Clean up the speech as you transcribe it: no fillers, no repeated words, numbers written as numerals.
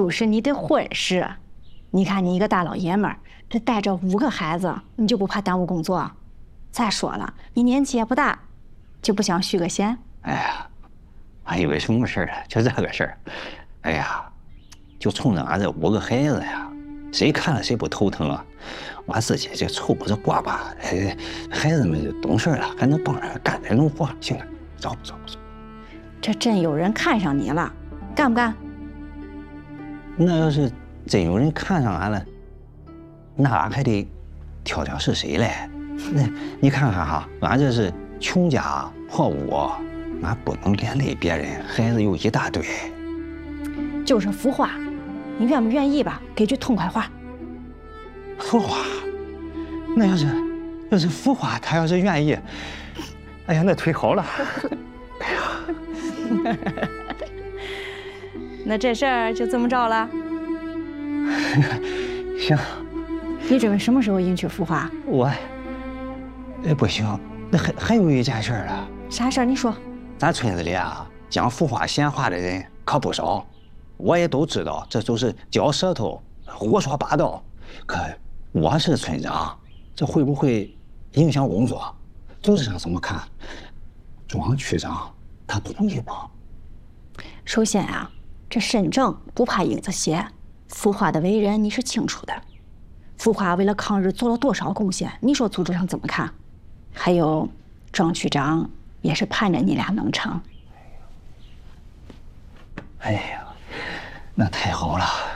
就是你的婚事。你看你一个大老爷们儿，这带着5个孩子，你就不怕耽误工作？再说了，你年纪也不大，就不想续个弦？ 哎呀，还以为什么事儿呢？就这个事儿。哎呀，就冲着俺这5个孩子呀，谁看了谁不头疼啊？我自己就凑合着过吧。孩子们就懂事了，还能帮着干点农活。行了，走。 这真有人看上你了，干不干？ 那要是真有人看上俺了，那俺还得挑挑是谁嘞？那你看看哈，俺这是穷家破屋，俺不能连累别人，孩子有一大堆。 就是浮华，你愿不愿意吧？给句痛快话。 浮华，那要是浮华，他要是愿意，哎呀，那忒好了。哎呀， 那这事儿就这么着了。 行。 你准备什么时候迎娶浮华？ 我，不行，那还有一件事啊。 啥事儿？你说。 咱村子里啊，讲浮华闲话的人可不少，我也都知道，这都是嚼舌头、胡说八道。可我是村长，这会不会影响工作？组织上怎么看？庄区长他同意吗？ 首先啊，这身正不怕影子斜，浮华的为人你是清楚的。浮华为了抗日做了多少贡献？你说组织上怎么看？还有，庄区长也是盼着你俩能成。 哎呀，那太好了。